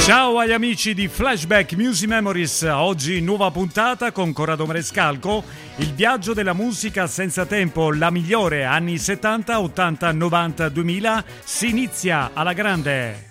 Ciao agli amici di Flashback Music Memories, oggi nuova puntata con Corrado Marescalco, il viaggio della musica senza tempo, la migliore, anni 70, 80, 90, 2000, si inizia alla grande.